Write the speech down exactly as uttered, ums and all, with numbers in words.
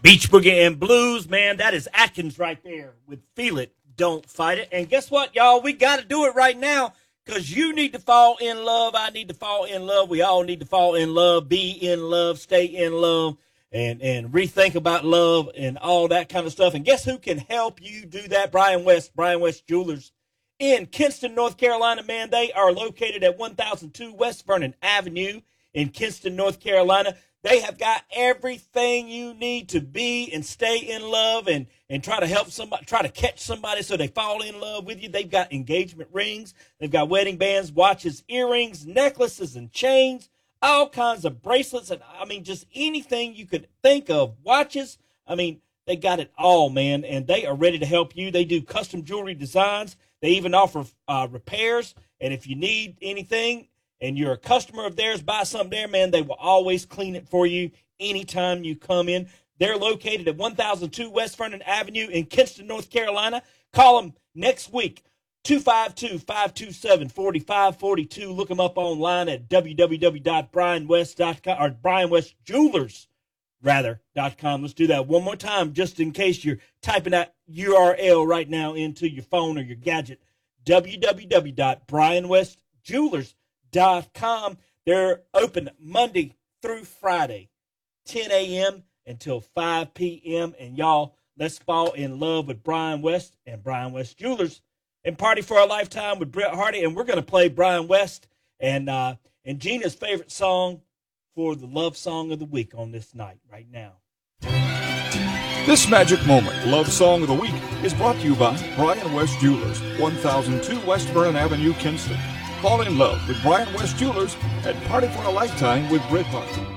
Beach Boogie and Blues, man, that is Atkins right there with Feel It, Don't Fight It. And guess what, y'all? We got to do it right now because you need to fall in love. I need to fall in love. We all need to fall in love, be in love, stay in love, and, and rethink about love and all that kind of stuff. And guess who can help you do that? Brian West, Brian West Jewelers in Kinston, North Carolina, man. They are located at one thousand two West Vernon Avenue in Kinston, North Carolina. They have got everything you need to be and stay in love and, and try to help somebody, try to catch somebody so they fall in love with you. They've got engagement rings. They've got wedding bands, watches, earrings, necklaces, and chains, all kinds of bracelets. And I mean, just anything you could think of. Watches. I mean, they got it all, man. And they are ready to help you. They do custom jewelry designs. They even offer uh, repairs. And if you need anything, and you're a customer of theirs, buy something there, man, they will always clean it for you anytime you come in. They're located at one thousand two West Vernon Avenue in Kinston, North Carolina. Call them next week, two five two, five two seven, four five four two. Look them up online at w w w dot brian west dot com or brian west jewelers rather dot com. Let's do that one more time just in case you're typing that U R L right now into your phone or your gadget, w w w dot brian west jewelers dot com. They're open Monday through Friday, ten a.m. until five p.m. And y'all, let's fall in love with Brian West and Brian West Jewelers and party for a lifetime with Brett Hardy. And we're going to play Brian West and uh, and Gina's favorite song for the love song of the week on this night right now. This magic moment, Love Song of the Week, is brought to you by Brian West Jewelers, one thousand two West Vernon Avenue, Kinston. Fall in love with Brian West Jewelers and party for a lifetime with Brit Hardy.